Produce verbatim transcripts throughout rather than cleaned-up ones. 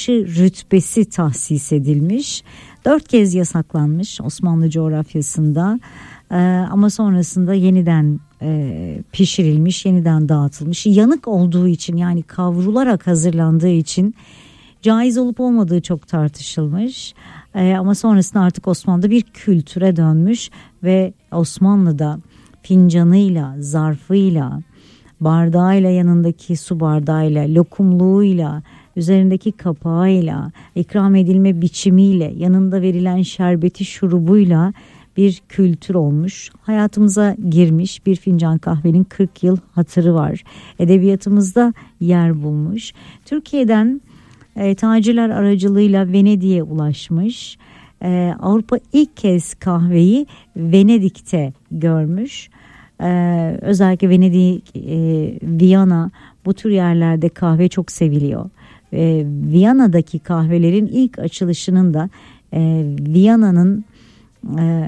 başı rütbesi tahsis edilmiş. Dört kez yasaklanmış Osmanlı coğrafyasında. Ee, ama sonrasında yeniden e, pişirilmiş, yeniden dağıtılmış. Yanık olduğu için, yani kavrularak hazırlandığı için caiz olup olmadığı çok tartışılmış. Ee, ama sonrasında artık Osmanlı'da bir kültüre dönmüş ve Osmanlı'da fincanıyla, zarfıyla, bardağıyla, yanındaki su bardağıyla, lokumluğuyla, üzerindeki kapağıyla, ikram edilme biçimiyle, yanında verilen şerbeti, şurubuyla bir kültür olmuş. Hayatımıza girmiş, bir fincan kahvenin kırk yıl hatırı var. Edebiyatımızda yer bulmuş. Türkiye'den e, tacirler aracılığıyla Venedik'e ulaşmış. E, Avrupa ilk kez kahveyi Venedik'te görmüş. Ee, özellikle Venedik, e, Viyana, bu tür yerlerde kahve çok seviliyor. E, Viyana'daki kahvelerin ilk açılışının da e, Viyana'nın e,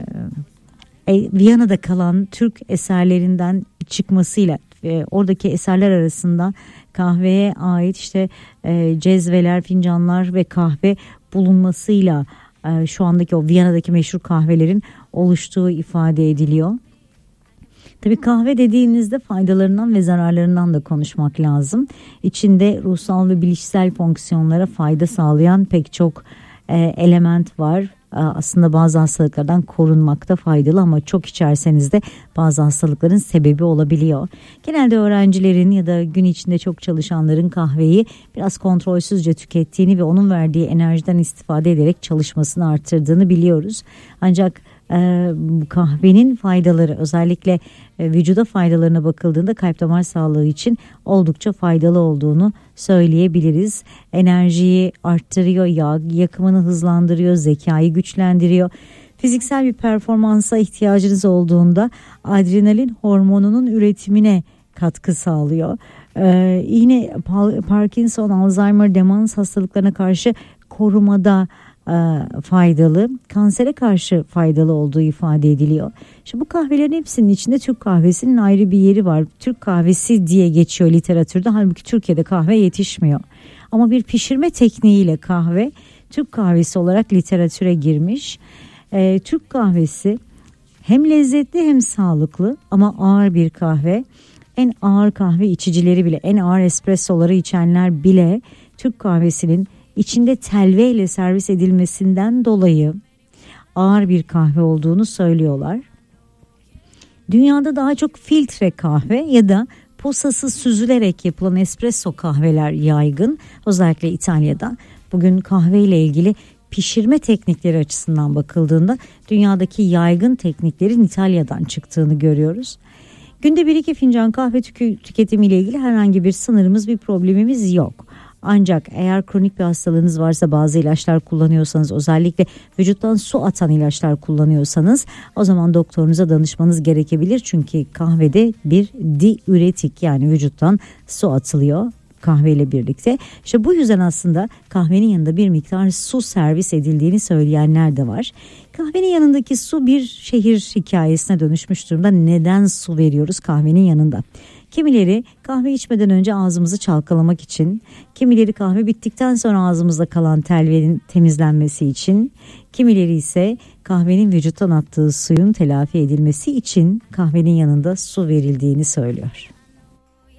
e, Viyana'da kalan Türk eserlerinden çıkmasıyla, e, oradaki eserler arasında kahveye ait işte e, cezveler, fincanlar ve kahve bulunmasıyla e, şu andaki o Viyana'daki meşhur kahvelerin oluştuğu ifade ediliyor. Tabii kahve dediğinizde faydalarından ve zararlarından da konuşmak lazım. İçinde ruhsal ve bilişsel fonksiyonlara fayda sağlayan pek çok e, element var. E, aslında bazı hastalıklardan korunmakta faydalı ama çok içerseniz de bazı hastalıkların sebebi olabiliyor. Genelde öğrencilerin ya da gün içinde çok çalışanların kahveyi biraz kontrolsüzce tükettiğini ve onun verdiği enerjiden istifade ederek çalışmasını arttırdığını biliyoruz. Ancak Ee, kahvenin faydaları, özellikle e, vücuda faydalarına bakıldığında kalp damar sağlığı için oldukça faydalı olduğunu söyleyebiliriz. Enerjiyi arttırıyor, yağ yakımını hızlandırıyor, zekayı güçlendiriyor. Fiziksel bir performansa ihtiyacınız olduğunda adrenalin hormonunun üretimine katkı sağlıyor. Ee, yine Parkinson, Alzheimer, demans hastalıklarına karşı korumada faydalı, kansere karşı faydalı olduğu ifade ediliyor. Şimdi bu kahvelerin hepsinin içinde Türk kahvesinin ayrı bir yeri var. Türk kahvesi diye geçiyor literatürde. Halbuki Türkiye'de kahve yetişmiyor. Ama bir pişirme tekniğiyle kahve Türk kahvesi olarak literatüre girmiş. Ee, Türk kahvesi hem lezzetli hem sağlıklı ama ağır bir kahve. En ağır kahve içicileri bile, en ağır espressoları içenler bile Türk kahvesinin içinde telve ile servis edilmesinden dolayı ağır bir kahve olduğunu söylüyorlar. Dünyada daha çok filtre kahve ya da posası süzülerek yapılan espresso kahveler yaygın. Özellikle İtalya'da. Bugün kahve ile ilgili pişirme teknikleri açısından bakıldığında dünyadaki yaygın tekniklerin İtalya'dan çıktığını görüyoruz. Günde bir iki fincan kahve tükü, tüketimiyle ilgili herhangi bir sınırımız, bir problemimiz yok. Ancak eğer kronik bir hastalığınız varsa, bazı ilaçlar kullanıyorsanız, özellikle vücuttan su atan ilaçlar kullanıyorsanız, o zaman doktorunuza danışmanız gerekebilir. Çünkü kahvede bir diüretik, yani vücuttan su atılıyor kahveyle birlikte. İşte bu yüzden aslında kahvenin yanında bir miktar su servis edildiğini söyleyenler de var. Kahvenin yanındaki su bir şehir hikayesine dönüşmüş durumda. Neden su veriyoruz kahvenin yanında? Kimileri kahve içmeden önce ağzımızı çalkalamak için, kimileri kahve bittikten sonra ağzımızda kalan telvenin temizlenmesi için, kimileri ise kahvenin vücuttan attığı suyun telafi edilmesi için kahvenin yanında su verildiğini söylüyor.